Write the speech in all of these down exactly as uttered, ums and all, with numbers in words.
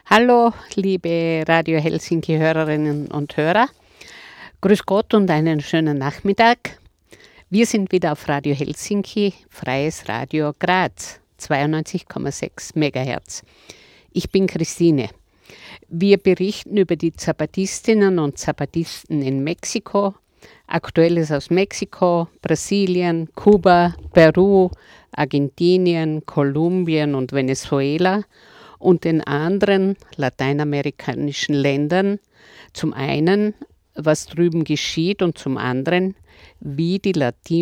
Hallo, liebe Radio Helsinki-Hörerinnen und Hörer. Grüß Gott und einen schönen Nachmittag. Wir sind wieder auf Radio Helsinki, Freies Radio Graz, zweiundneunzig Komma sechs Megahertz. Ich bin Christine. Wir berichten über die Zapatistinnen und Zapatisten in Mexiko, Aktuelles aus Mexiko, Brasilien, Kuba, Peru, Argentinien, Kolumbien und Venezuela und den anderen lateinamerikanischen Ländern, zum einen, was drüben geschieht und zum anderen, wie die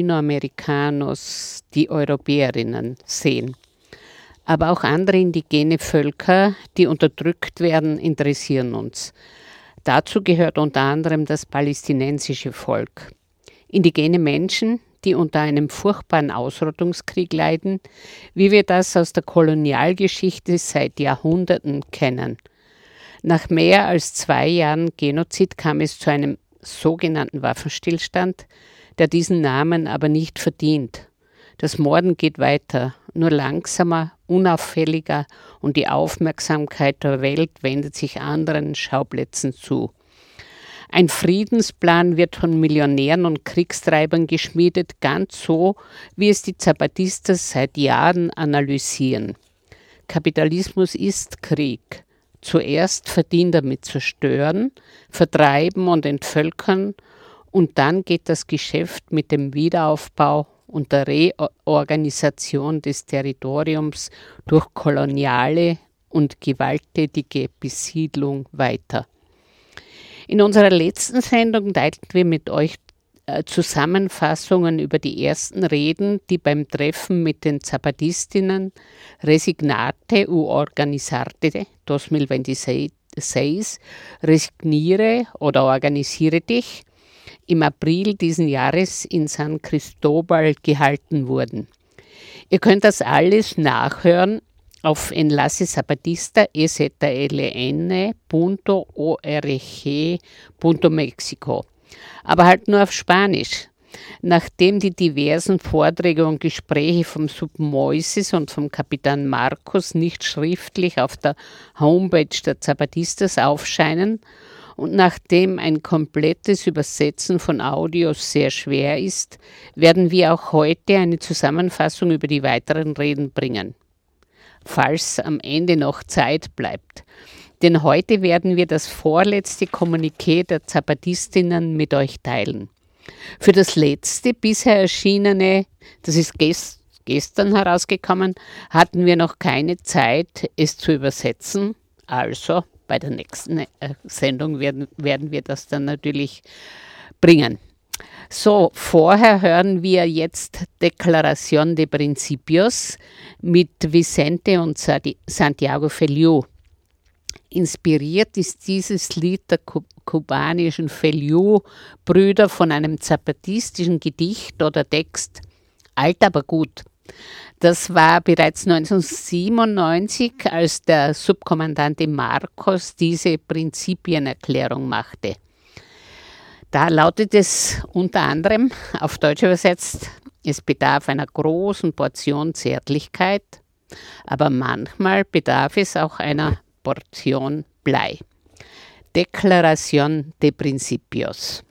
Latinoamericanos die Europäerinnen sehen. Aber auch andere indigene Völker, die unterdrückt werden, interessieren uns. Dazu gehört unter anderem das palästinensische Volk. Indigene Menschen, die unter einem furchtbaren Ausrottungskrieg leiden, wie wir das aus der Kolonialgeschichte seit Jahrhunderten kennen. Nach mehr als zwei Jahren Genozid kam es zu einem sogenannten Waffenstillstand, der diesen Namen aber nicht verdient. Das Morden geht weiter, nur langsamer, unauffälliger und die Aufmerksamkeit der Welt wendet sich anderen Schauplätzen zu. Ein Friedensplan wird von Millionären und Kriegstreibern geschmiedet, ganz so, wie es die Zapatistas seit Jahren analysieren. Kapitalismus ist Krieg. Zuerst verdient er mit Zerstören, Vertreiben und Entvölkern und dann geht das Geschäft mit dem Wiederaufbau und der Reorganisation des Territoriums durch koloniale und gewalttätige Besiedlung weiter. In unserer letzten Sendung teilten wir mit euch äh, Zusammenfassungen über die ersten Reden, die beim Treffen mit den Zapatistinnen Resignate u Organisarte dos mil veintiséis, resigniere oder organisiere dich, im April diesen Jahres in San Cristóbal gehalten wurden. Ihr könnt das alles nachhören auf enlace zapatista punto org punto mexico, aber halt nur auf Spanisch. Nachdem die diversen Vorträge und Gespräche vom Sub Moises und vom Kapitän Marcos nicht schriftlich auf der Homepage der Zapatistas aufscheinen und nachdem ein komplettes Übersetzen von Audios sehr schwer ist, werden wir auch heute eine Zusammenfassung über die weiteren Reden bringen, falls am Ende noch Zeit bleibt. Denn heute werden wir das vorletzte Kommuniqué der Zapatistinnen mit euch teilen. Für das letzte bisher erschienene, das ist gest- gestern herausgekommen, hatten wir noch keine Zeit, es zu übersetzen. Also bei der nächsten Sendung werden, werden wir das dann natürlich bringen. So, vorher hören wir jetzt Declaración de Principios mit Vicente und Santiago Feliu. Inspiriert ist dieses Lied der kubanischen Feliu-Brüder von einem zapatistischen Gedicht oder Text, alt aber gut. Das war bereits neunzehnhundertsiebenundneunzig, als der Subkommandante Marcos diese Prinzipienerklärung machte. Da lautet es unter anderem, auf Deutsch übersetzt, es bedarf einer großen Portion Zärtlichkeit, aber manchmal bedarf es auch einer Portion Blei. Declaración de Principios.